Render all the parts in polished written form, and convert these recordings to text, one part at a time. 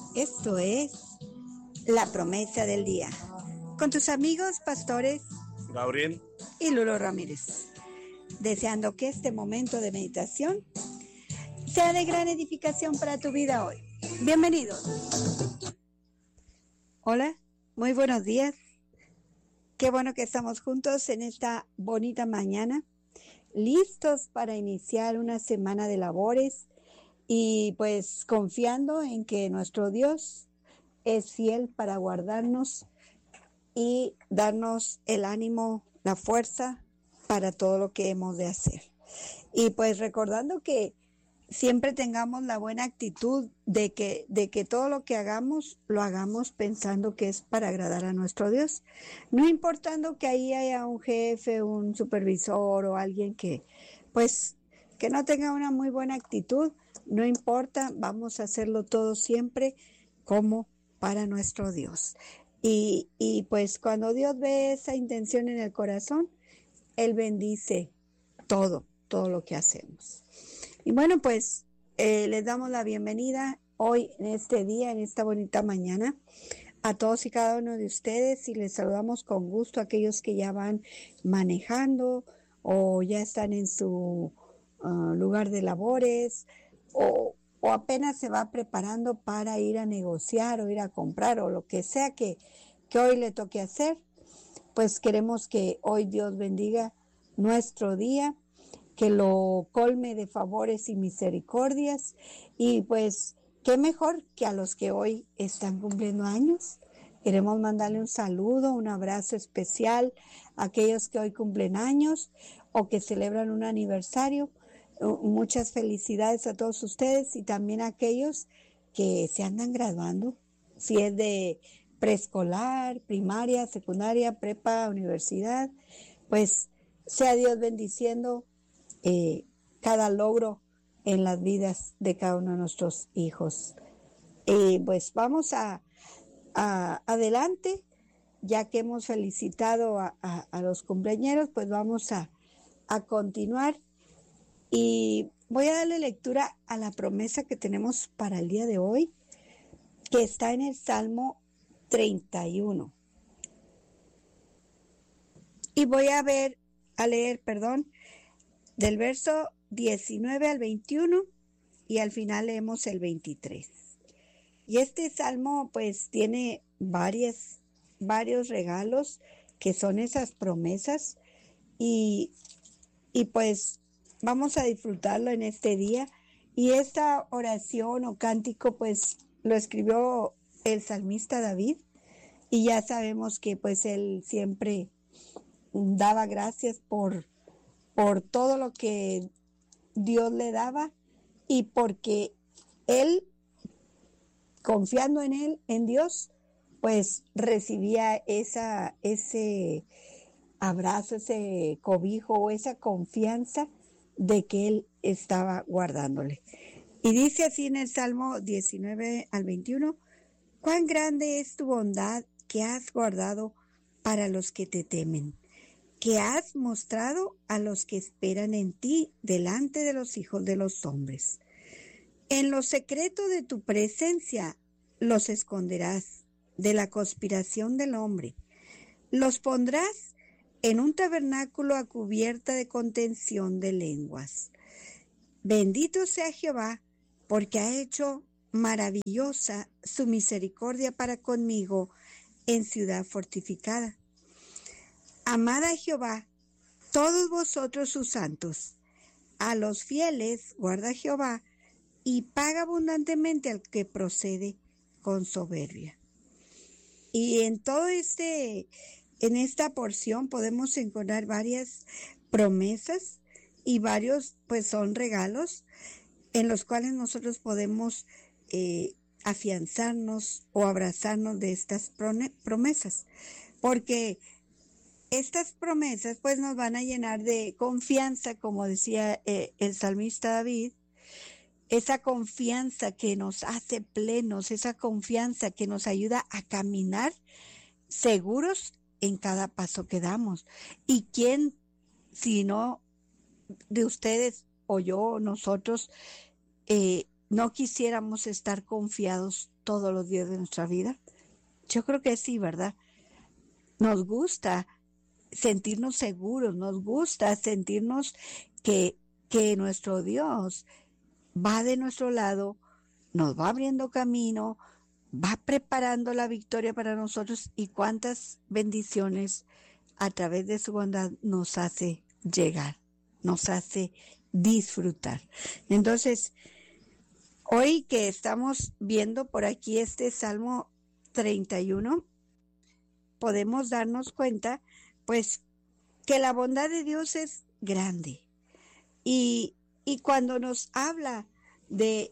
Esto es La Promesa del Día, con tus amigos pastores Gabriel y Lulo Ramírez, deseando que este momento de meditación sea de gran edificación para tu vida hoy. Bienvenidos. Hola, muy buenos días. Qué bueno que estamos juntos en esta bonita mañana, listos para iniciar una semana de labores y pues confiando en que nuestro Dios es fiel para guardarnos y darnos el ánimo, la fuerza para todo lo que hemos de hacer. Y pues recordando que siempre tengamos la buena actitud de que todo lo que hagamos, lo hagamos pensando que es para agradar a nuestro Dios. No importando que ahí haya un jefe, un supervisor o alguien que, pues, que no tenga una muy buena actitud, no importa, vamos a hacerlo todo siempre como para nuestro Dios. Y pues cuando Dios ve esa intención en el corazón, Él bendice todo lo que hacemos. Y bueno, pues les damos la bienvenida hoy en este día, en esta bonita mañana, a todos y cada uno de ustedes, y les saludamos con gusto a aquellos que ya van manejando o ya están en su lugar de labores o apenas se va preparando para ir a negociar o ir a comprar o lo que sea que hoy le toque hacer. Pues queremos que hoy Dios bendiga nuestro día, que lo colme de favores y misericordias, y pues qué mejor que a los que hoy están cumpliendo años. Queremos mandarle un saludo, un abrazo especial a aquellos que hoy cumplen años o que celebran un aniversario. Muchas felicidades a todos ustedes y también a aquellos que se andan graduando, si es de preescolar, primaria, secundaria, prepa, universidad, pues sea Dios bendiciendo cada logro en las vidas de cada uno de nuestros hijos. Pues vamos a adelante, ya que hemos felicitado a los cumpleañeros, pues vamos a continuar y voy a darle lectura a la promesa que tenemos para el día de hoy, que está en el Salmo 31. Y voy a leer, del verso 19 al 21 y al final leemos el 23. Y este salmo pues tiene varios regalos que son esas promesas y pues vamos a disfrutarlo en este día. Y esta oración o cántico pues lo escribió el salmista David, y ya sabemos que pues él siempre daba gracias por todo lo que Dios le daba, y porque él, confiando en él, en Dios, pues recibía ese abrazo, ese cobijo o esa confianza de que él estaba guardándole. Y dice así en el Salmo 19 al 21, cuán grande es tu bondad que has guardado para los que te temen, que has mostrado a los que esperan en ti delante de los hijos de los hombres. En lo secreto de tu presencia los esconderás de la conspiración del hombre. Los pondrás en un tabernáculo a cubierta de contención de lenguas. Bendito sea Jehová, porque ha hecho maravillosa su misericordia para conmigo en ciudad fortificada. Amad a Jehová, todos vosotros sus santos. A los fieles guarda Jehová, y paga abundantemente al que procede con soberbia. Y en en esta porción podemos encontrar varias promesas y varios, pues son regalos en los cuales nosotros podemos afianzarnos o abrazarnos de estas promesas, porque estas promesas pues nos van a llenar de confianza, como decía el salmista David, esa confianza que nos hace plenos, esa confianza que nos ayuda a caminar seguros en cada paso que damos. ¿Y quién, si no de ustedes o yo, nosotros, no quisiéramos estar confiados todos los días de nuestra vida? Yo creo que sí, ¿verdad? Nos gusta sentirnos seguros, nos gusta sentirnos que nuestro Dios va de nuestro lado, nos va abriendo camino, va preparando la victoria para nosotros y cuántas bendiciones a través de su bondad nos hace llegar, nos hace disfrutar. Entonces, hoy que estamos viendo por aquí este Salmo 31, podemos darnos cuenta, pues, que la bondad de Dios es grande. Y cuando nos habla de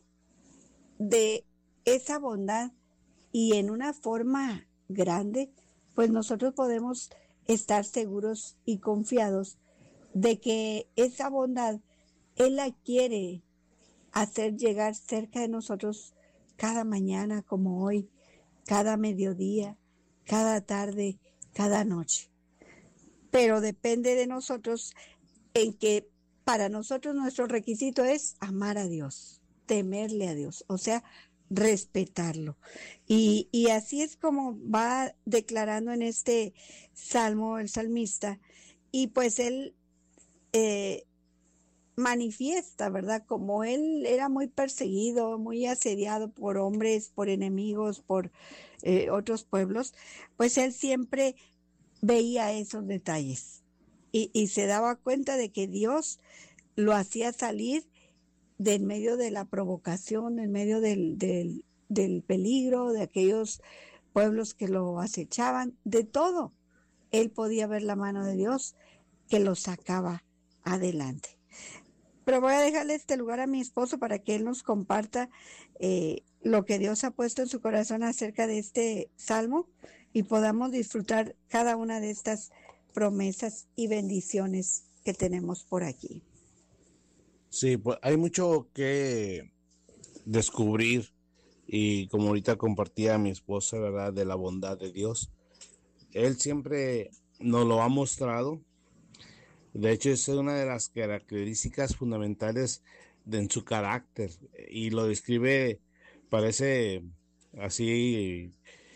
esa bondad y en una forma grande, pues nosotros podemos estar seguros y confiados de que esa bondad Él la quiere hacer llegar cerca de nosotros cada mañana como hoy, cada mediodía, cada tarde, cada noche. Pero depende de nosotros en que para nosotros nuestro requisito es amar a Dios, temerle a Dios, o sea, respetarlo. Y así es como va declarando en este salmo el salmista. Y pues él manifiesta, ¿verdad? Como él era muy perseguido, muy asediado por hombres, por enemigos, por otros pueblos, pues él siempre veía esos detalles y se daba cuenta de que Dios lo hacía salir de en medio de la provocación, en medio del peligro, de aquellos pueblos que lo acechaban, de todo. Él podía ver la mano de Dios que lo sacaba adelante. Pero voy a dejarle este lugar a mi esposo para que él nos comparta lo que Dios ha puesto en su corazón acerca de este salmo y podamos disfrutar cada una de estas promesas y bendiciones que tenemos por aquí. Sí, pues hay mucho que descubrir y como ahorita compartía mi esposa, ¿verdad? De la bondad de Dios. Él siempre nos lo ha mostrado. De hecho, es una de las características fundamentales en su carácter y lo describe, parece así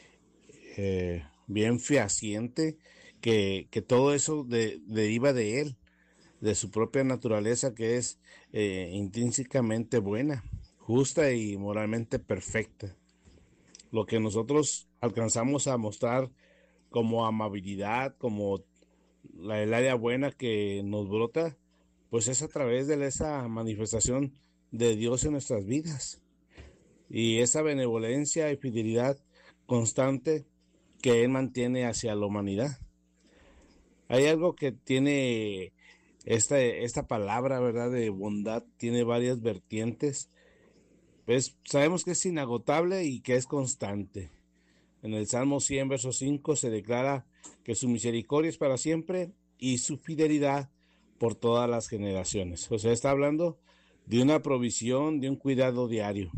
bien fehaciente, que todo eso deriva de él, de su propia naturaleza que es intrínsecamente buena, justa y moralmente perfecta. Lo que nosotros alcanzamos a mostrar como amabilidad, como el área buena que nos brota, pues es a través de esa manifestación de Dios en nuestras vidas y esa benevolencia y fidelidad constante que Él mantiene hacia la humanidad. Hay algo que tiene esta palabra, ¿verdad? De bondad, tiene varias vertientes. Pues sabemos que es inagotable y que es constante. En el Salmo 100, verso 5, se declara que su misericordia es para siempre y su fidelidad por todas las generaciones. O sea, está hablando de una provisión, de un cuidado diario.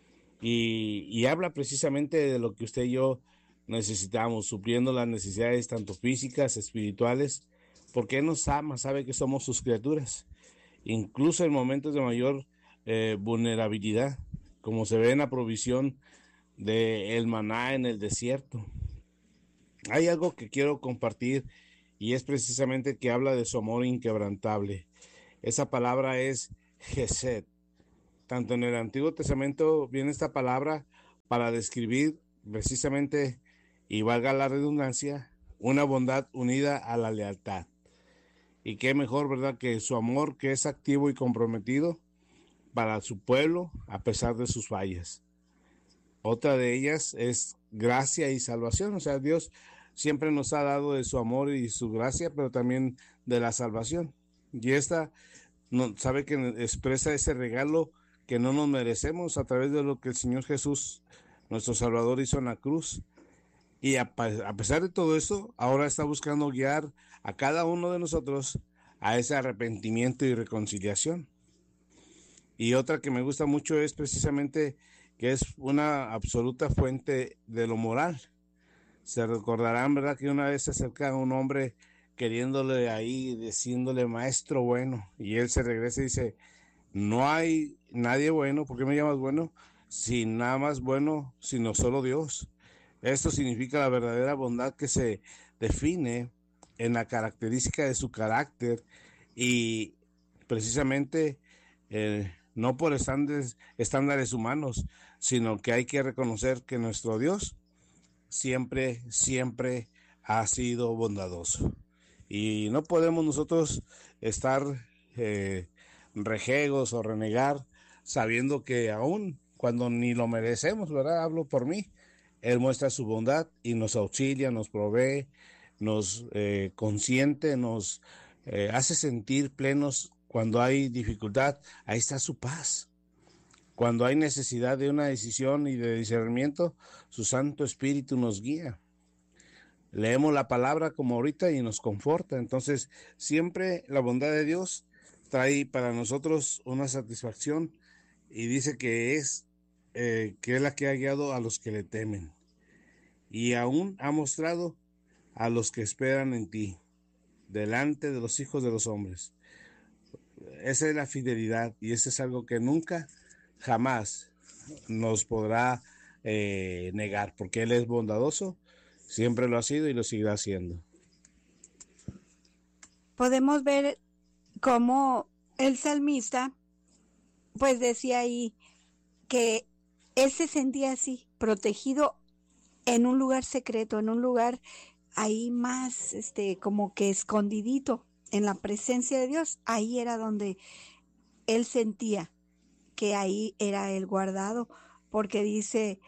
Y habla precisamente de lo que usted y yo necesitamos, supliendo las necesidades tanto físicas, espirituales, porque Él nos ama, sabe que somos sus criaturas, incluso en momentos de mayor vulnerabilidad, como se ve en la provisión del maná en el desierto. Hay algo que quiero compartir y es precisamente que habla de su amor inquebrantable. Esa palabra es Gesed. Tanto en el Antiguo Testamento viene esta palabra para describir precisamente, y valga la redundancia, una bondad unida a la lealtad. Y qué mejor, ¿verdad?, que su amor, que es activo y comprometido para su pueblo a pesar de sus fallas. Otra de ellas es gracia y salvación. O sea, Dios siempre nos ha dado de su amor y su gracia, pero también de la salvación. Y esta sabe que expresa ese regalo que no nos merecemos a través de lo que el Señor Jesús, nuestro Salvador, hizo en la cruz. Y a pesar de todo eso, ahora está buscando guiar a cada uno de nosotros a ese arrepentimiento y reconciliación. Y otra que me gusta mucho es precisamente que es una absoluta fuente de lo moral. Se recordarán, ¿verdad?, que una vez se acerca a un hombre queriéndole ahí, diciéndole maestro bueno, y él se regresa y dice, no hay nadie bueno. ¿Por qué me llamas bueno? sin nada más bueno, sino solo Dios. Esto significa la verdadera bondad que se define en la característica de su carácter y precisamente no por estándares humanos, sino que hay que reconocer que nuestro Dios siempre, siempre ha sido bondadoso. Y no podemos nosotros estar rejegos o renegar sabiendo que aún cuando ni lo merecemos, ¿verdad? Hablo por mí. Él muestra su bondad y nos auxilia, nos provee, nos consiente, nos hace sentir plenos cuando hay dificultad. Ahí está su paz. Cuando hay necesidad de una decisión y de discernimiento, su Santo Espíritu nos guía. Leemos la palabra como ahorita y nos conforta. Entonces, siempre la bondad de Dios trae para nosotros una satisfacción y dice que es la que ha guiado a los que le temen y aún ha mostrado a los que esperan en ti, delante de los hijos de los hombres. Esa es la fidelidad y eso es algo que nunca, jamás nos podrá negar, porque Él es bondadoso, siempre lo ha sido y lo seguirá siendo. Podemos ver cómo el salmista, pues decía ahí que él se sentía así, protegido en un lugar secreto, en un lugar ahí más, como que escondidito, en la presencia de Dios. Ahí era donde él sentía que ahí era el guardado, porque dice,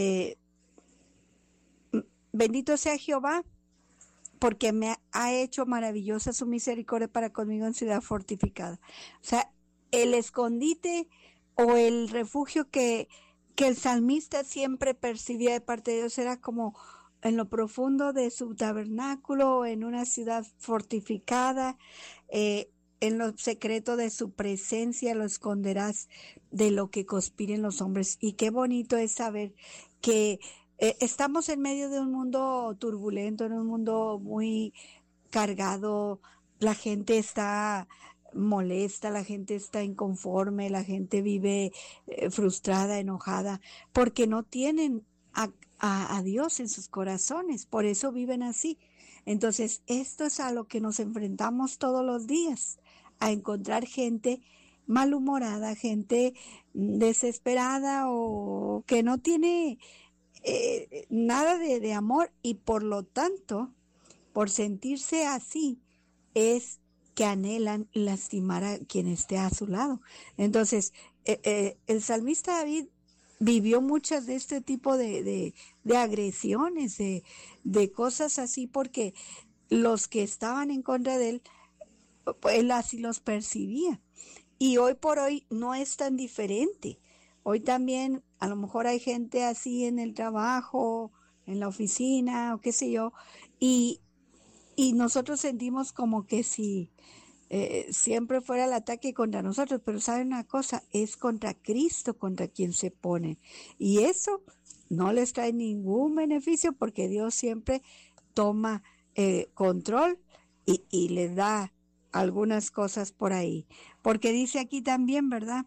bendito sea Jehová, porque me ha hecho maravillosa su misericordia para conmigo en ciudad fortificada. O sea, el escondite o el refugio que el salmista siempre percibía de parte de Dios era como en lo profundo de su tabernáculo, en una ciudad fortificada, en lo secreto de su presencia lo esconderás de lo que conspiren los hombres. Y qué bonito es saber que estamos en medio de un mundo turbulento, en un mundo muy cargado. La gente está molesta, la gente está inconforme, la gente vive frustrada, enojada, porque no tienen a Dios en sus corazones, por eso viven así. Entonces, esto es a lo que nos enfrentamos todos los días, a encontrar gente malhumorada, gente desesperada o que no tiene nada de amor, y por lo tanto, por sentirse así, es que anhelan lastimar a quien esté a su lado. Entonces, el salmista David vivió muchas de este tipo de agresiones, de cosas así, porque los que estaban en contra de él, él así los percibía. Y hoy por hoy no es tan diferente. Hoy también a lo mejor hay gente así en el trabajo, en la oficina o qué sé yo, y nosotros sentimos como que si siempre fuera el ataque contra nosotros, pero ¿saben una cosa? Es contra Cristo contra quien se pone. Y eso no les trae ningún beneficio, porque Dios siempre toma control y les da algunas cosas por ahí. Porque dice aquí también, ¿verdad?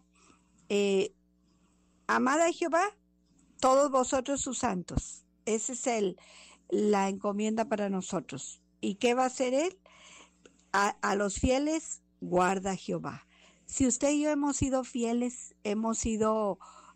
Amad a Jehová, todos vosotros sus santos. Esa es la encomienda para nosotros. ¿Y qué va a hacer Él? A los fieles guarda Jehová. Si usted y yo hemos sido fieles, hemos tenido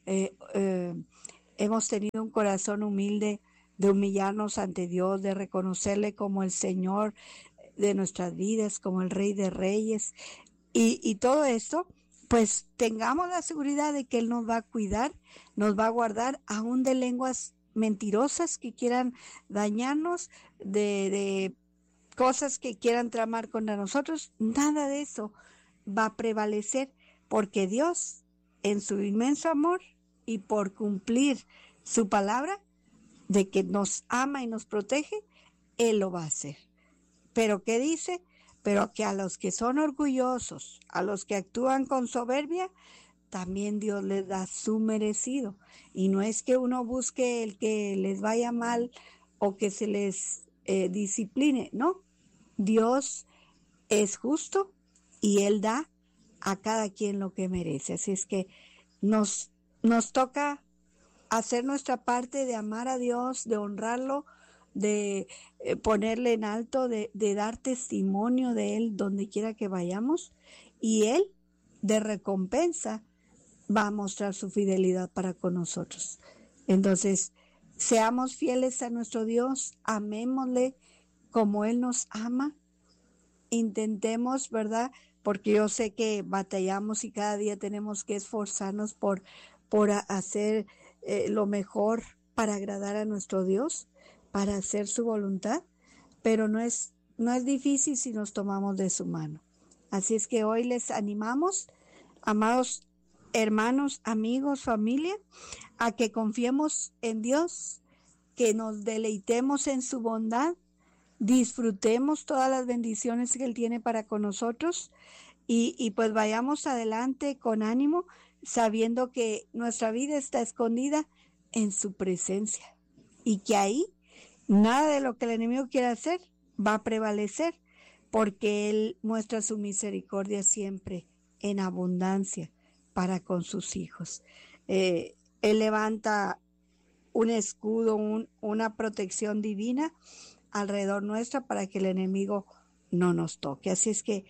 un corazón humilde de humillarnos ante Dios, de reconocerle como el Señor de nuestras vidas, como el Rey de Reyes, y todo esto, pues tengamos la seguridad de que Él nos va a cuidar, nos va a guardar aún de lenguas mentirosas que quieran dañarnos, de cosas que quieran tramar contra nosotros. Nada de eso va a prevalecer, porque Dios, en su inmenso amor y por cumplir su palabra de que nos ama y nos protege, Él lo va a hacer. Pero ¿qué dice? Pero que a los que son orgullosos, a los que actúan con soberbia, también Dios les da su merecido. Y no es que uno busque el que les vaya mal o que se les discipline, no. Dios es justo y Él da a cada quien lo que merece. Así es que nos toca hacer nuestra parte de amar a Dios, de honrarlo, de ponerle en alto, de dar testimonio de Él donde quiera que vayamos, y Él de recompensa va a mostrar su fidelidad para con nosotros. Entonces, seamos fieles a nuestro Dios, amémosle como Él nos ama, intentemos, ¿verdad? Porque yo sé que batallamos y cada día tenemos que esforzarnos por hacer lo mejor para agradar a nuestro Dios, para hacer su voluntad, pero no es difícil si nos tomamos de su mano. Así es que hoy les animamos, amados hermanos, amigos, familia, a que confiemos en Dios, que nos deleitemos en su bondad, disfrutemos todas las bendiciones que Él tiene para con nosotros y pues vayamos adelante con ánimo, sabiendo que nuestra vida está escondida en su presencia y que ahí nada de lo que el enemigo quiera hacer va a prevalecer, porque Él muestra su misericordia siempre en abundancia para con sus hijos. Él levanta un escudo, una protección divina alrededor nuestra para que el enemigo no nos toque. Así es que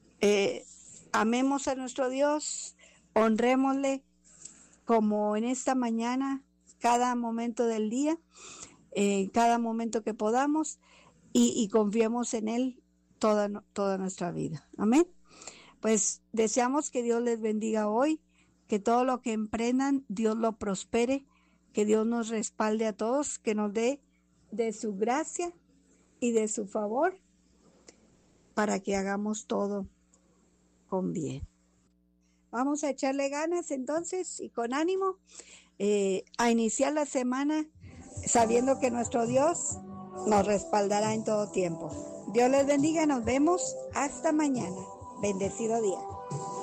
amemos a nuestro Dios, honrémosle como en esta mañana, cada momento del día, cada momento que podamos, y confiemos en Él toda nuestra vida. Amén. Pues deseamos que Dios les bendiga hoy, que todo lo que emprendan, Dios lo prospere, que Dios nos respalde a todos, que nos dé de su gracia y de su favor para que hagamos todo con bien. Vamos a echarle ganas entonces y con ánimo a iniciar la semana sabiendo que nuestro Dios nos respaldará en todo tiempo. Dios les bendiga, nos vemos hasta mañana. Bendecido día.